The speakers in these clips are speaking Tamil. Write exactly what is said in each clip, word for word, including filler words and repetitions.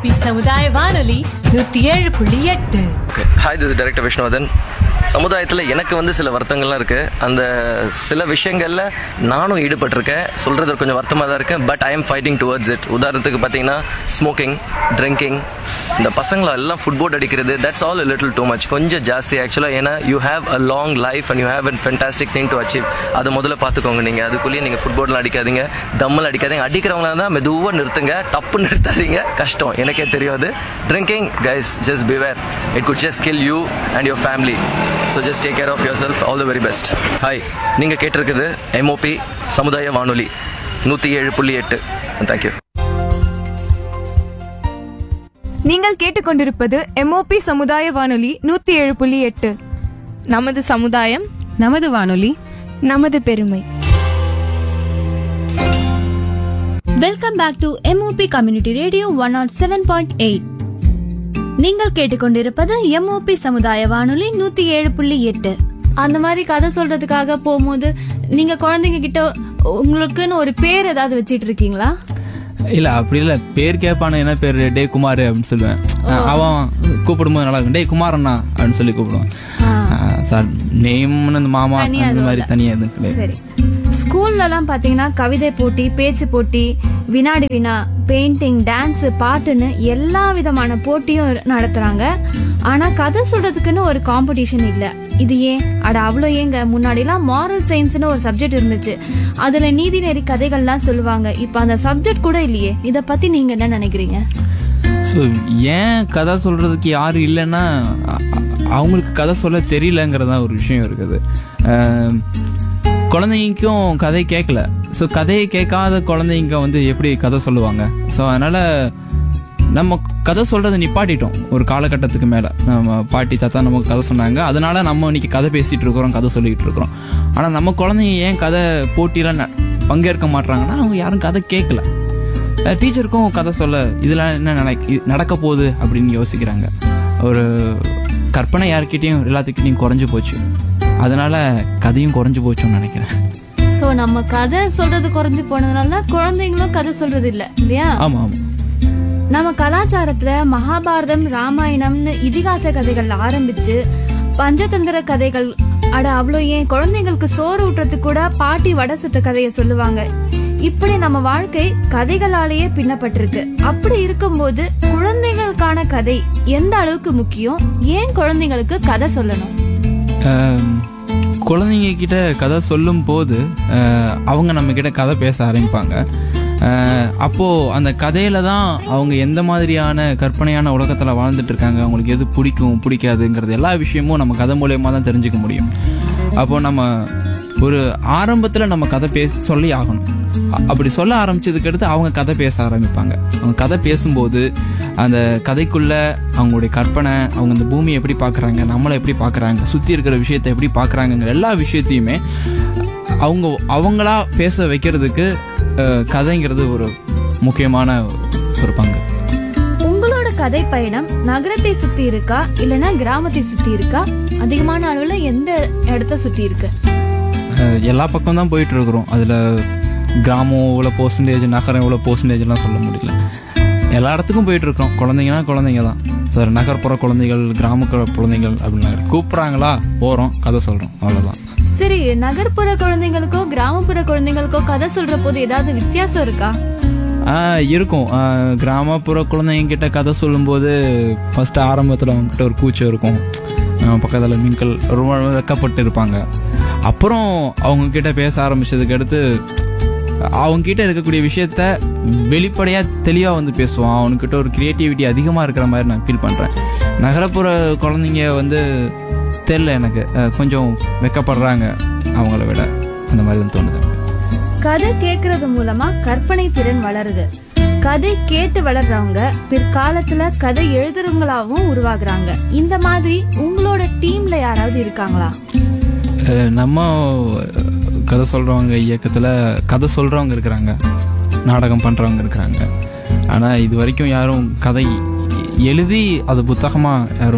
எம்ஓபி சமுதாய வானொலி நூத்தி ஏழு புள்ளி எட்டு. Hi, this is director Vishnuvardhan. சமுதாயத்தில் எனக்கு வந்து சில வருத்தங்கள்லாம் இருக்குது. அந்த சில விஷயங்களில் நானும் ஈடுபட்டிருக்கேன். சொல்கிறது கொஞ்சம் வருத்தமாக தான் இருக்கேன். But I am fighting towards it. உதாரணத்துக்கு பார்த்தீங்கன்னா ஸ்மோக்கிங், ட்ரிங்கிங், இந்த பசங்களை எல்லாம் ஃபுட்போர்ட் அடிக்கிறது, that's all a little too much. கொஞ்சம் ஜாஸ்தி ஆக்சுவலாக. ஏன்னா you have a long life and you have a fantastic thing to achieve. அதை முதல்ல பார்த்துக்கோங்க. நீங்கள் அதுக்குள்ளேயே நீங்கள் ஃபுட்போர்ட்லாம் அடிக்காதீங்க, தம்மில் அடிக்காதீங்க. அடிக்கிறவங்களா தான் மெதுவாக நிறுத்துங்க, டப்பு நிறுத்தாதீங்க. கஷ்டம், எனக்கே தெரியாது. Drinking, guys, just beware. It good just kill you and your family. So just take care of yourself. All the very best. Hi, நீங்க கேட்டிருக்குது எம்ஓபி சமுதாய வானொலி நூத்தி ஏழு புள்ளி எட்டு. Thank you. நீங்கள் கேட்டுக்கொண்டிருப்பது எம்ஓபி சமுதாய வானொலி நூத்தி ஏழு புள்ளி எட்டு. நமது சமுதாயம், நமது வானொலி, நமது பெருமை. Welcome back to MOP community radio one not seven point eight. நீங்கள் கேட்டுக்கொண்டிருப்பது எம்ஓபி சமுதாய வானொலி நூத்தி ஏழு புள்ளி எட்டு. அந்த மாதிரி கதை சொல்றதுக்காக போகும்போது நீங்க குழந்தைங்க கிட்ட உங்களுக்குன்னு ஒரு பேர் ஏதாவது வச்சிட்டு இருக்கீங்களா? இல்ல, அப்படி இல்ல. பேர் கேட்பானு, என்ன பேர், டே குமார் அப்படின்னு சொல்லுவேன். அவன் கூப்பிடும்போது நல்லா இருக்கும், டே குமார் அண்ணா அப்படின்னு சொல்லி கூப்பிடுவான். சார் நேம்னு அந்த மாமா அந்த மாதிரி தனியா எதுவும் கிடையாது. சரி, ஸ்கூல்ல எல்லாம் பாத்தீங்கன்னா கவிதை போட்டி, பேச்சு போட்டி, வினாடி வினா, பெயிண்டிங், டான்ஸ், பாட்டுன்னு எல்லா விதமான போட்டியும் நடத்துறாங்க. ஆனா கதை சொல்றதுக்குன்னு ஒரு காம்படிஷன் இல்ல. இது ஏன்? அட அவ்வளோ ஏங்க. முன்னாடிலாம் மாரல் சயின்ஸ்னு ஒரு சப்ஜெக்ட் இருந்துச்சு. அதுல நீதி நெறி கதைகள்லாம் சொல்லுவாங்க. இப்ப அந்த சப்ஜெக்ட் கூட இல்லையே. இத பத்தி நீங்க என்ன நினைக்கிறீங்க? ஸோ ஏன் கதை சொல்றதுக்கு யாரும் இல்லைன்னா அவங்களுக்கு கதை சொல்ல தெரியலங்கிறதா ஒரு விஷயம் இருக்குது. குழந்தைங்களுக்கும் கதை கேட்கல. ஸோ கதையை கேட்காத குழந்தைங்க வந்து எப்படி கதை சொல்லுவாங்க? ஸோ அதனால நம்ம கதை சொல்றதை நிப்பாட்டிட்டோம் ஒரு காலகட்டத்துக்கு மேலே. நம்ம பாட்டி தாத்தா நமக்கு கதை சொன்னாங்க, அதனால நம்ம இன்னைக்கு கதை பேசிட்டு இருக்கிறோம், கதை சொல்லிக்கிட்டு இருக்கிறோம். ஆனால் நம்ம குழந்தைங்க ஏன் கதை போட்டியில பங்கேற்க மாட்டாங்கன்னா அவங்க யாரும் கதை கேட்கல. டீச்சருக்கும் கதை சொல்ல இதெல்லாம் என்ன நடக்க போகுது அப்படின்னு யோசிக்கிறாங்க. ஒரு கற்பனை யார்கிட்டையும் எல்லாத்துக்கிட்டையும் குறைஞ்சு போச்சு. அதனால கதையும் குறைஞ்சு போச்சுன்னு நினைக்கிறேன். சோ நம்ம கதை சொல்றது குறைஞ்சு போனதுனால குழந்தைங்களும் கதை சொல்றது இல்ல இல்லையா? ஆமா ஆமா. நம்ம கலாச்சாரத்துல மகாபாரதம், ராமாயணம்னு இதிகாச கதைகள் ஆரம்பிச்சு பஞ்சதந்திர கதைகள், அட அவ்வளோ ஏன் குழந்தைங்களுக்கு சோறு ஊட்டுறதுக்கு கூட பாட்டி வடை சுட்ட கதைய சொல்லுவாங்க. இப்படி நம்ம வாழ்க்கை கதைகளாலேயே பின்னப்பட்டிருக்கு. அப்படி இருக்கும்போது குழந்தைகளுக்கான கதை எந்த அளவுக்கு முக்கியம்? ஏன் குழந்தைங்களுக்கு கதை சொல்லணும்? குழந்தைங்க கிட்ட கதை சொல்லும் போது அவங்க நம்ம கிட்ட கதை பேச ஆரம்பிப்பாங்க. அப்போ அந்த கதையில தான் அவங்க எந்த மாதிரியான கற்பனையான உலகத்துல வாழ்ந்துட்டு இருக்காங்க, அவங்களுக்கு எது பிடிக்கும் பிடிக்காதுங்கிறது எல்லா விஷயமும் நம்ம கதை மூலயமா தான் தெரிஞ்சுக்க முடியும். அப்போ நம்ம ஒரு ஆரம்பத்துல நம்ம கதை பேச சொல்லி ஆகணும். அப்படி சொல்ல ஆரம்பிச்சதுக்கு அடுத்து அவங்க கதை பேச ஆரம்பிப்பாங்க. அவங்க கதை பேசும்போது அந்த கதைக்குள்ள அவங்களுடைய கற்பனை, அவங்க அந்த பூமியை எப்படி பார்க்குறாங்க, நம்மளை எப்படி பார்க்குறாங்க, சுற்றி இருக்கிற விஷயத்தை எப்படி பார்க்குறாங்கிற எல்லா விஷயத்தையுமே அவங்க அவங்களா பேச வைக்கிறதுக்கு கதைங்கிறது ஒரு முக்கியமான ஒரு பங்கு. உங்களோட கதை பயணம் நகரத்தை சுற்றி இருக்கா இல்லைன்னா கிராமத்தை சுற்றி இருக்கா? அதிகமான அளவில் எந்த இடத்த சுற்றி இருக்கு? எல்லா பக்கம் தான் போயிட்டு இருக்கிறோம். அதில் கிராமம் இவ்வளோ பர்சன்டேஜ், நகரம் இவ்வளோ பர்சன்டேஜ்லாம் சொல்ல முடியல. எல்லா இடத்துக்கும் போயிட்டு இருக்கோம். குழந்தைங்கன்னா குழந்தைங்க தான் சார். நகர்ப்புற குழந்தைகள், கிராமப்புற குழந்தைகள் அப்படின்னா கூப்பிட்றாங்களா, போகிறோம், கதை சொல்கிறோம், அவ்வளோதான். சரி, நகர்ப்புற குழந்தைங்களுக்கோ கிராமப்புற குழந்தைங்களுக்கோ கதை சொல்ற போது ஏதாவது வித்தியாசம் இருக்கா? இருக்கும். கிராமப்புற குழந்தைங்க கிட்ட கதை சொல்லும்போது ஃபர்ஸ்ட் ஆரம்பத்தில் அவங்ககிட்ட ஒரு கூச்சம் இருக்கும். பக்கத்தில் மீன்கள் ரொம்ப வெக்கப்பட்டு இருப்பாங்க. அப்புறம் அவங்க கிட்ட பேச ஆரம்பிச்சதுக்கு அடுத்து அவங்க கிட்ட இருக்கக்கூடிய விஷயத்த வெளிப்படையா தெளிவா வந்து பேசுவான். அவனுக்கிட்ட ஒரு கிரியேட்டிவிட்டி அதிகமா இருக்கிற மாதிரி நான் ஃபீல் பண்றேன். நகரப்புற குழந்தைங்க வந்து தெரியல, எனக்கு கொஞ்சம் வெக்கப்படுறாங்க அவங்கள விட, அந்த மாதிரி தான் தோணுது. கதை கேட்கறது மூலமா கற்பனை திறன் வளருது. கதை கேட்டு வளர்றவங்க பிற்காலத்துல கதை எழுதுறவங்களாவும் உருவாகுறாங்க. இந்த மாதிரி உங்களோட டீம்ல யாராவது இருக்காங்களா? நம்ம கதை சொல்றவங்க இயக்கத்துல கதை சொல்றவங்க இருக்கிறாங்க, நாடகம் பண்றவங்க இருக்கிறாங்க. ஆனா இது வரைக்கும் யாரும் கதை எழுதி அது புத்தகமா யாரும்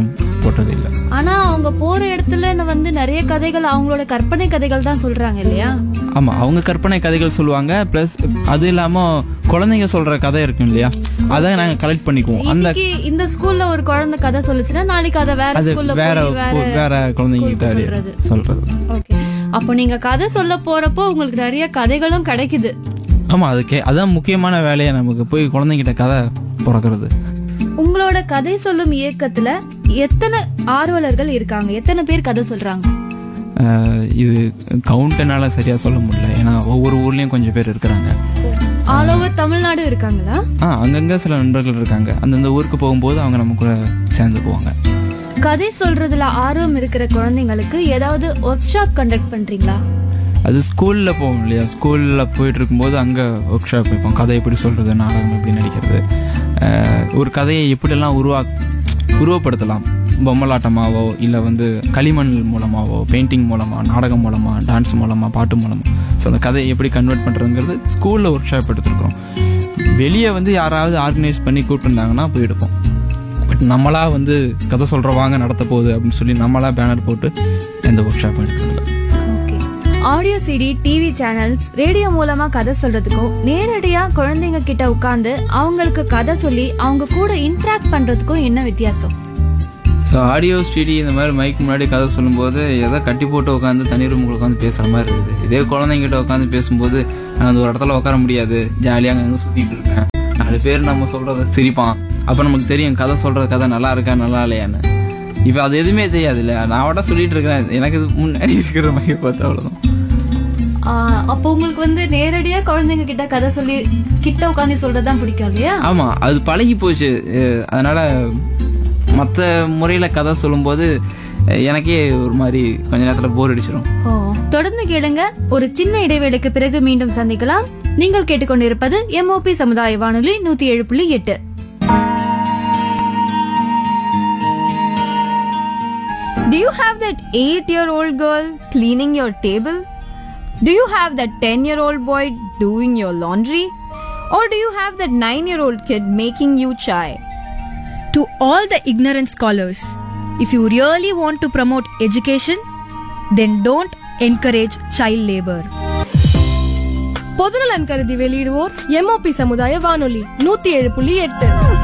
கேள்விப்பட்டது இல்லை. ஆனா அவங்க போற இடத்துல வந்து நிறைய கதைகள் அவங்களோட கற்பனை கதைகள் தான் சொல்றாங்க இல்லையா? ஆமா, அவங்க கற்பனை கதைகள் சொல்லுவாங்க. பிளஸ் அது இல்லாம குழந்தைங்க சொல்ற கதை இருக்கும் இல்லையா, அதை நாங்க கலெக்ட் பண்ணிக்குவோம். அந்த இந்த ஸ்கூல்ல ஒரு குழந்தை கதை சொல்லுச்சுன்னா நாளைக்கு அதை வேற அது ஸ்கூல்ல வேற போய் வேற குழந்தைங்க கிட்ட சொல்றது. சொல்றது. ஓகே, அப்போ நீங்க கதை சொல்ல போறப்போ உங்களுக்கு நிறைய கதைகளும் கிடைக்குது. ஆமா, அதுக்கே அதான் முக்கியமான வேலையை, நமக்கு போய் குழந்தைங்கிட்ட கதை பிறக்கிறது. உங்களோட கதை சொல்லும் இயக்கத்துல எத்தனை ஆர்வலர்கள் இருக்காங்க? எத்தனை பேர் கதை சொல்றாங்க? இது கவுண்டனால சரியா சொல்ல முடியல, ஏன்னா ஒவ்வொரு ஊர்லயும் கொஞ்சம் பேர் இருக்கிறாங்க. ஆல் ஓவர் தமிழ்நாடு இருக்காங்களா? ஆ, அங்கங்க சில நண்பர்கள் இருக்காங்க. அந்தந்த ஊருக்கு போகும்போது அவங்க நம்ம கூட சேர்ந்து போவாங்க. கதை சொல்றதுல ஆர்வம் இருக்கிற குழந்தைங்களுக்கு ஏதாவது ஒர்க் ஷாப் கண்டக்ட் பண்றீங்களா? அது ஸ்கூல்ல போவோம் இல்லையா, ஸ்கூல்ல போயிட்டு இருக்கும்போது அங்க ஒர்க் ஷாப் வைப்போம். கதை எப்படி சொல்றது, நாடகம் எப்படி நடிக்கிறது, ஒரு கதையை எப்படியெல்லாம் உருவா உருவப்படுத்தலாம், பொம்மலாட்டமாவோ இல்லை வந்து களிமண் மூலமாவோ, பெயிண்டிங் மூலமாக, நாடகம் மூலமாக, டான்ஸ் மூலமாக, பாட்டு மூலமாக. ஸோ அந்த கதையை எப்படி கன்வெர்ட் பண்ணுறதுங்கிறது ஸ்கூலில் ஒர்க் ஷாப் எடுத்துருக்குறோம். வெளியே வந்து யாராவது ஆர்கனைஸ் பண்ணி கூப்பிட்டுருந்தாங்கன்னா போய் எடுப்போம். பட் நம்மளா வந்து கதை சொல்கிறவாங்க நடத்த போகுது அப்படின்னு சொல்லி நம்மளா பேனர் போட்டு எந்த work ஷாப்பும் எடுக்கிறதில்ல. Okay, audio CD, TV channels, radio மூலமா கதை சொல்றதுக்கும் நேரடியா குழந்தைங்க கிட்ட உட்கார்ந்து அவங்களுக்கு கதை சொல்லி அவங்க கூட இன்டராக்ட் பண்றதுக்கும் என்ன வித்தியாசம்? ஸோ ஆடியோ ஸ்டடி இந்த மாதிரி மைக் முன்னாடி கதை சொல்லும்போது எதை கட்டி போட்டு உட்காந்து தனி ரூமுக்கு உட்காந்து பேசுகிற மாதிரி இருக்குது. இதே குழந்தைங்கிட்ட உட்காந்து பேசும்போது நான் அந்த ஒரு இடத்துல உட்கார முடியாது, ஜாலியாக அங்கே சுற்றிட்டு இருக்கேன், நாலு பேர் நம்ம சொல்கிறத சிரிப்பான், அப்போ நமக்கு தெரியும் கதை சொல்கிற கதை நல்லா இருக்கா நல்லா இல்லையான்னு. இப்போ அது எதுவுமே தெரியாது இல்லை, நான் விட சொல்லிட்டு இருக்கிறேன், எனக்கு இது முன்னாடி இருக்கிற மைக்கை பார்த்து அவ்வளோதான். அப்போ உங்களுக்கு வந்து நேரடியா குழந்தைங்க கிட்ட கதை சொல்லி கிட்ட உட்காந்து சொல்றதுதான் பிடிக்கும் இல்லையா? ஆமா, அது பழகி போச்சு. அதனால மற்ற முறையில கதை சொல்லும்போது எனக்கே ஒரு மாதிரி கொஞ்ச நேரத்துல போர் அடிச்சிடும். ஓ, தொடர்ந்து கேளுங்க. ஒரு சின்ன இடைவேளைக்கு பிறகு மீண்டும் சந்திக்கலாம். நீங்கள் கேட்டுக்கொண்டிருப்பது எம்ஓபி சமுதாய வானொலி நூத்தி ஏழு புள்ளி எட்டு. Do you have that eight-year-old girl cleaning your table? Do you have that ten-year-old boy doing your laundry? Or do you have that nine-year-old kid making you chai? To all the ignorant scholars, if you really want to promote education, then don't encourage child labor. பொதுநலன் கருதி வெளியிடுவோர் எம்ஓபி சமுதாய வானொலி நூத்தி ஏழு புள்ளி எட்டு.